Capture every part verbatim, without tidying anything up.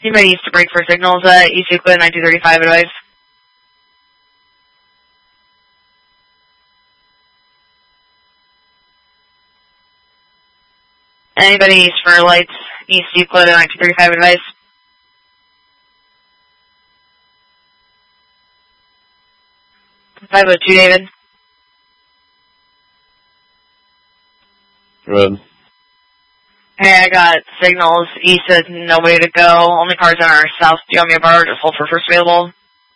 Anybody used to break for signals at East Euclid nine two three five advice? Anybody used for lights East Euclid nine two three five advice? five oh two, David. Good. Hey, I got signals east of nobody to go. Only cars in our south. Do you want me to borrow? Just hold for first available.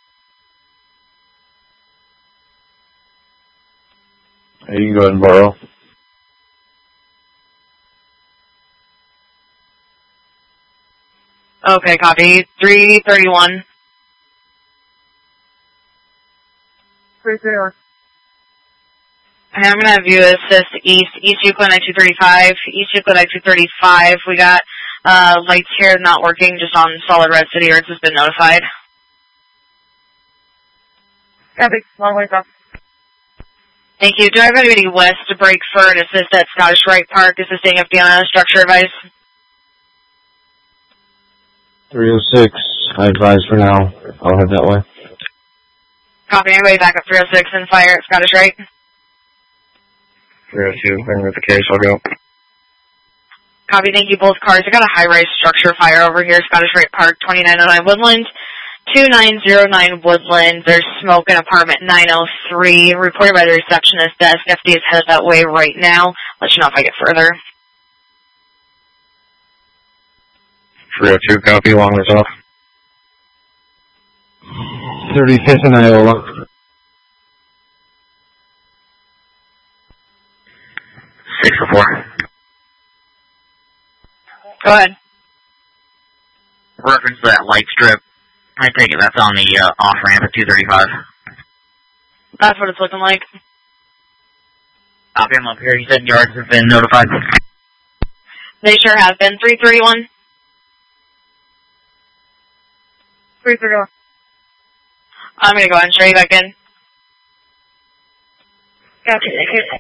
Hey, you can go ahead and borrow. Okay, copy. three thirty-one. three thirty-one. I'm going to have you assist East, East Euclid nine two three five, East Euclid nine two three five. We got uh, lights here not working, just on solid red. City Earth has been notified. Copy. Long way up. Thank you. Do I have anybody west to break for and assist at Scottish Rite Park, assisting F D on a structure advice? three oh six, I advise for now. I'll head that way. Copy. Anybody back up three oh six and fire at Scottish Rite? three oh two, bring with the case, I'll go. Copy, thank you, both cars. I got a high-rise structure fire over here, Scottish Rite Park, twenty-nine oh nine Woodland, two nine oh nine Woodland. There's smoke in apartment nine oh three, reported by the receptionist desk. F D is headed that way right now. Let you know if I get further. three oh two, copy, long ways off. thirty-fifth and Iowa. six oh four. Go ahead. Reference to that light strip. I take it that's on the uh, off-ramp at two thirty-five. That's what it's looking like. Copy, I'm up here. You said yards have been notified. They sure have been. three thirty-one. three thirty-one. I'm going to go ahead and show you back in. Copy. Thank you.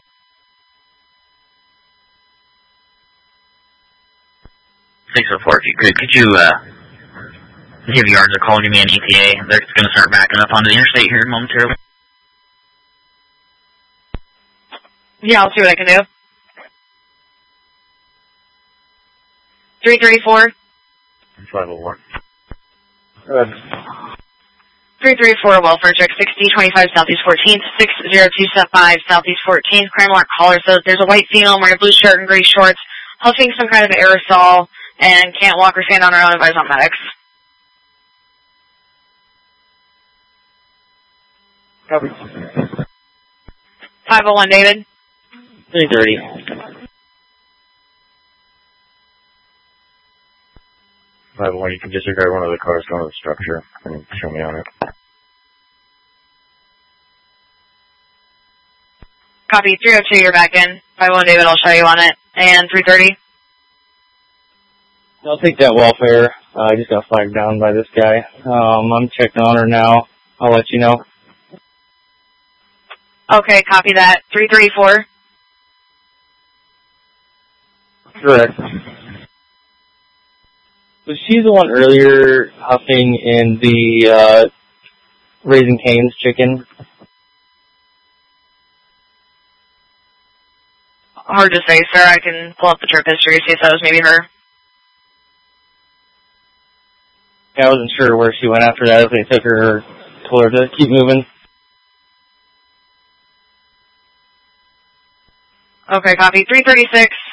six oh four, if you could, could you, uh, give yards a call, give me an E T A. They're going to start backing up onto the interstate here momentarily. Yeah, I'll see what I can do. three thirty-four. five oh one. Good. three thirty-four, welfare check, sixty twenty-five Southeast fourteenth, six oh two five Southeast fourteenth. Crime alert caller says there's a white female wearing a blue shirt and gray shorts, huffing some kind of aerosol, and can't walk or stand on her own. Advise on medics. Copy. five oh one, David. three thirty. five oh one, you can disregard one of the cars going to the structure and show me on it. Copy, three oh two, you're back in. five oh one, David, I'll show you on it. And three thirty. I'll take that welfare. Uh, I just got flagged down by this guy. Um, I'm checking on her now. I'll let you know. Okay, copy that. three thirty-four. Correct. Was she the one earlier huffing in the uh, Raising Cane's chicken? Hard to say, sir. I can pull up the trip history, see if that was maybe her. Yeah, I wasn't sure where she went after that, if they took her or told her to keep moving. Okay, copy. three thirty-six.